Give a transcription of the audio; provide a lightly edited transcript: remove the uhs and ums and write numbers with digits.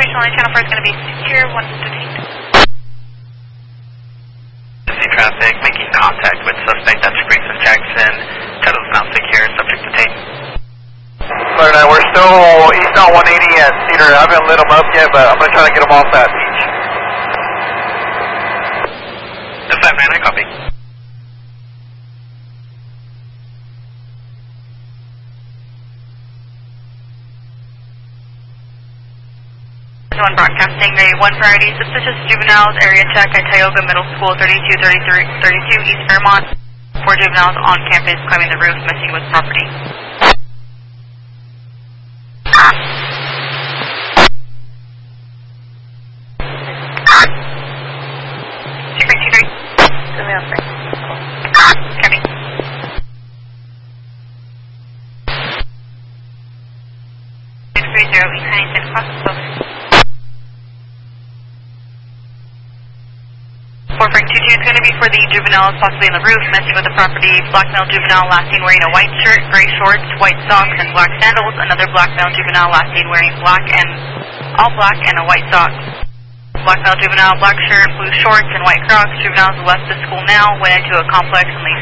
information on channel 4 is going to be secure 115. Traffic making contact with suspect at Princess Jackson. Title is now secure, subject detained. Clear 9, we're still eastbound 180 at Cedar. I haven't lit them up yet, but I'm going to try to get them off that beach. That's that, man. I copy. One broadcasting a 1 priority suspicious juveniles area check at Tioga Middle School 3232 East Fairmont. 4 juveniles on campus climbing the roof messing with property. Copy. 630 East Huntington Cross. 4 Frank 22 is going to be for the juveniles possibly on the roof messing with the property. Black male juvenile last seen wearing a white shirt, gray shorts, white socks, and black sandals. Another black male juvenile last seen wearing all black and a white sock. Black male juvenile, black shirt, blue shorts, and white Crocs. Juveniles left the school now, went into a complex and